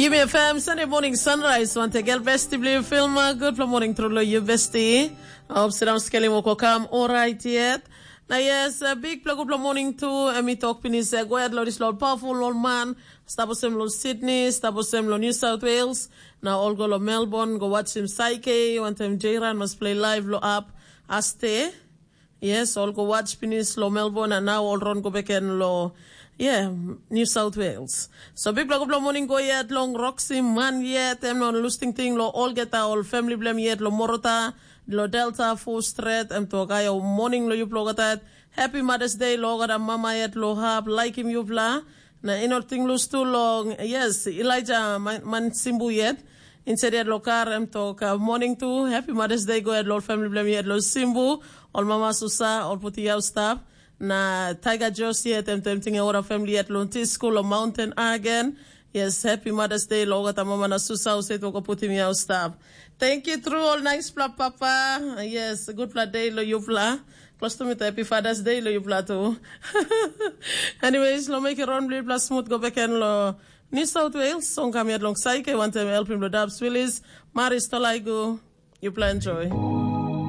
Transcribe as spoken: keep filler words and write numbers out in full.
You may F M Sunday morning sunrise. Want to get besti blue film good for morning through you besti. Hope Siram Skelly wako come all right yet. Now yes, a big plug up morning too. And me talk pinis go ahead Lord is Lord powerful Lord man. Stabosem Lord Sydney, Stabosem Lord New South Wales. Now all go to Melbourne, go watch him Psyche. One time Jayran must play live lo up. Aste. Yes, all go watch pinis lo Melbourne and now all run go back and lo. Yeah, New South Wales. So big block of morning go yet long Roxy man yet I'm not losing thing lo all get all family blame yet lo Morota lo Delta full straight and to guy morning lo you plug at Happy Mother's Day lo gada mama yet lo hab like him you bla na inoting lose too long. Yes, Elijah man, man simbu yet instead yet lo car em to morning too Happy Mother's Day go yet lo family blame yet lo simbu all mama susa all puti yaw staff na Tiger Josie at them tempting our family at Lontis School of Mountain again. Yes, Happy Mother's Day, Loga Mama na Susa say to go put him out stop. Thank you through all nice pla papa. Yes, good pla day lo you pla. Plus to me Happy Father's Day lo you pla too. Anyways, lo make it run blue plus smooth go back and lo New South Wales. Song come here long Psyche, want to help him lo Dabs Willis. Maris Tolaigo. You pla enjoy.